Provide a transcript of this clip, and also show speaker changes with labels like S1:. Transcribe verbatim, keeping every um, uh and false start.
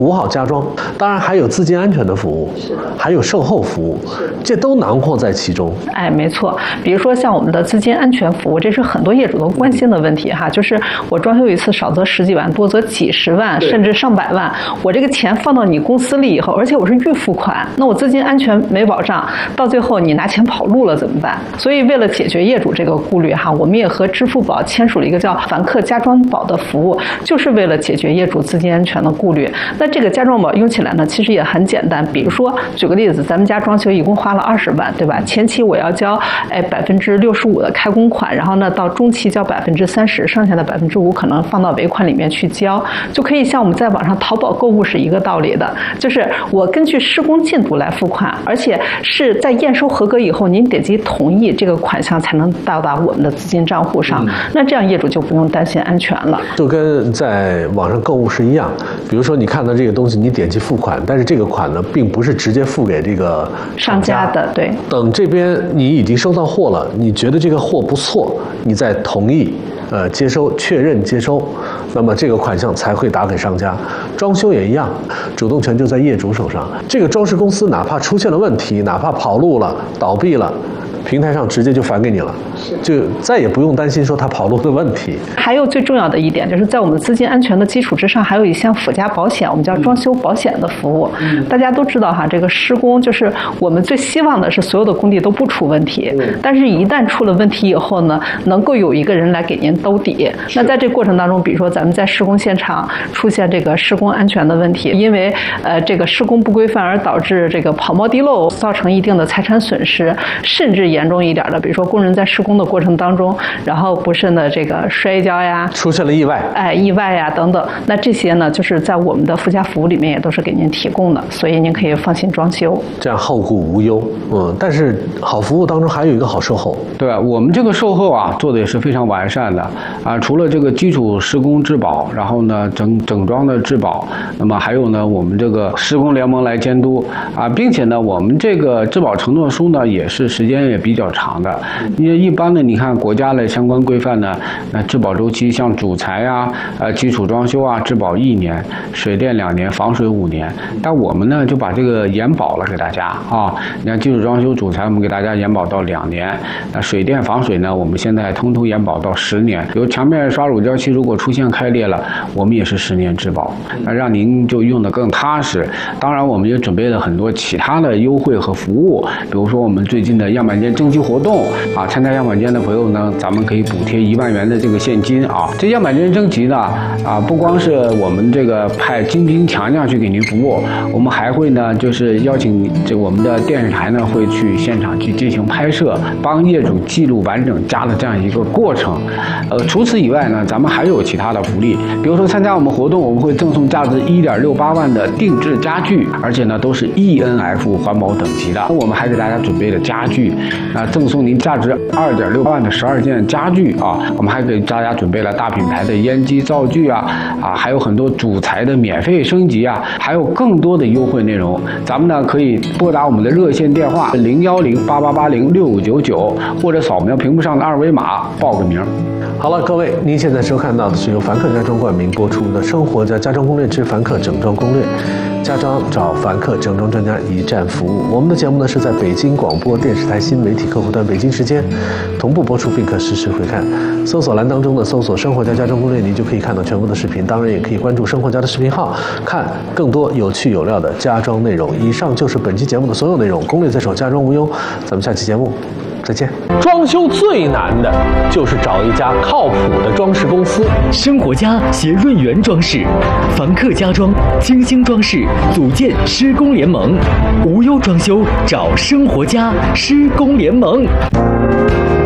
S1: 五好家装，当然还有资金安全的服务，还有售后服务，这都囊括在其中。
S2: 哎，没错。比如说像我们的资金安全服务，这是很多业主都关心的问题哈。就是我装修一次少则十几万，多则几十万，甚至上百万，我这个钱放到你公司里以后，而且我是预付款，那我资金安全没保障，到最后你拿钱跑路了怎么办？所以为了解决业主这个顾虑哈，我们也和支付宝签署了一个叫凡客家装宝的服务，就是为了解决业主资金安全的顾虑。那这个家装宝用起来呢，其实也很简单。比如说，举个例子，咱们家装修一共花了二十万，对吧？前期我要交哎百分之六十五的开工款，然后呢到中期交百分之三十，剩下的百分之五可能放到尾款里面去交，就可以像我们在网上淘宝购物是一个道理的，就是我根据施工进度来付款，而且是在验收合格以后，您点击同意，这个款项才能到达我们的资金账户上。嗯、那这样业主就不用担心安全了。
S1: 就跟在网上购物是一样，比如说你看到这个东西，你点击付款，但是这个款呢，并不是直接付给这个
S2: 商家的，对。
S1: 等这边你已经收到货了，你觉得这个货不错，你再同意，呃，接收，确认接收，那么这个款项才会打给商家。装修也一样，主动权就在业主手上。这个装饰公司哪怕出现了问题，哪怕跑路了、倒闭了，平台上直接就返给你了，就再也不用担心说它跑路的问题。
S2: 还有最重要的一点，就是在我们资金安全的基础之上，还有一项附加保险，我们叫装修保险的服务。嗯、大家都知道哈，这个施工就是我们最希望的是所有的工地都不出问题，嗯、但是一旦出了问题以后呢，能够有一个人来给您兜底。那在这过程当中，比如说咱们在施工现场出现这个施工安全的问题，因为呃这个施工不规范而导致这个跑冒滴漏，造成一定的财产损失，甚至严重一点的，比如说工人在施工的过程当中，然后不慎的这个摔跤呀，
S1: 出现了意外，
S2: 哎，意外呀等等，那这些呢，就是在我们的附加服务里面也都是给您提供的，所以您可以放心装修，
S1: 这样后顾无忧。嗯，但是好服务当中还有一个好售后，
S3: 对吧？我们这个售后啊做的也是非常完善的啊，除了这个基础施工质保，然后呢整整装的质保，那么还有呢我们这个施工联盟来监督啊，并且呢我们这个质保承诺书呢也是时间也比较长的，因为一般的你看国家的相关规范呢，那质保周期像主材啊、呃基础装修啊，质保一年，水电两年，防水五年。但我们呢就把这个延保了给大家啊，你看基础装修、主材我们给大家延保到两年，那水电防水呢，我们现在通通延保到十年。比如墙面刷乳胶漆如果出现开裂了，我们也是十年质保，那让您就用得更踏实。当然，我们也准备了很多其他的优惠和服务，比如说我们最近的样板间征集活动啊，参加样板间的朋友呢，咱们可以补贴一万元的这个现金啊。这样板间征集呢，啊，不光是我们这个派精兵强将去给您服务，我们还会呢，就是邀请这我们的电视台呢，会去现场去进行拍摄，帮业主记录完整家的这样一个过程。呃，除此以外呢，咱们还有其他的福利，比如说参加我们活动，我们会赠送价值一点六八万的定制家具，而且呢都是 E N F 环保等级的。我们还给大家准备了家具，啊，赠送您价值二点六万的十二件家具啊。我们还给大家准备了大品牌的烟机灶具啊，啊，还有很多主材的免费升级啊，还有更多的优惠内容。咱们呢可以拨打我们的热线电话零幺零八八八零六五九九，或者扫描屏幕上的二维码报个名。
S1: 好了，各位，您现在收看到的是由凡客家装冠名播出的《生活家家装攻略之凡客整装攻略》，家装找凡客整装专家一站服务。我们的节目呢是在北京广播电视台新媒体客户端北京时间同步播出，并可实时回看。搜索栏当中的搜索“生活家家装攻略”，您就可以看到全部的视频。当然，也可以关注生活家的视频号，看更多有趣有料的家装内容。以上就是本期节目的所有内容，攻略在手，家装无忧。咱们下期节目再见。装修最难的就是找一家靠谱的装饰公司。
S4: 生活家携润源装饰、凡客家装、精星装饰组建施工联盟，无忧装修找生活家施工联盟。